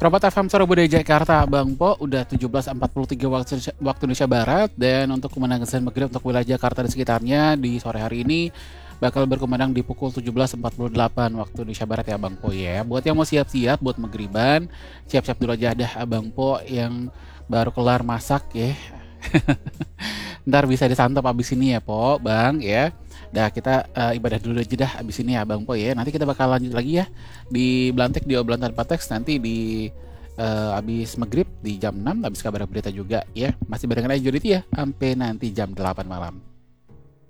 Perempat FM Surabaya Jakarta, Bang Po, udah 17.43 waktu Indonesia Barat, dan untuk kemenangan azan maghrib untuk wilayah Jakarta dan sekitarnya di sore hari ini bakal berkumandang di pukul 17.48 waktu Indonesia Barat ya Bang Po ya. Buat yang mau siap-siap buat maghriban, siap-siap dulu aja dah Bang Po yang baru kelar masak ya. Ntar bisa disantap abis ini ya Po, Bang ya. Dah kita ibadah dulu aja dah abis ini ya Bang Po ya. Nanti kita bakal lanjut lagi ya di Belantek di obrolan tanpa teks nanti di abis maghrib di jam 6 abis kabar berita juga ya. Masih barengan aja Judit ya sampai nanti jam 8 malam.